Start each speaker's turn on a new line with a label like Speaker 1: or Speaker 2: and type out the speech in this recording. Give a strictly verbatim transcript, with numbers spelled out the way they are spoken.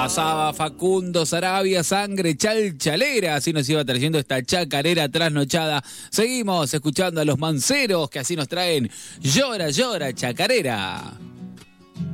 Speaker 1: Pasaba Facundo Sarabia, sangre chalchalera, así nos iba trayendo esta chacarera trasnochada. Seguimos escuchando a los manceros que así nos traen Llora, llora, chacarera.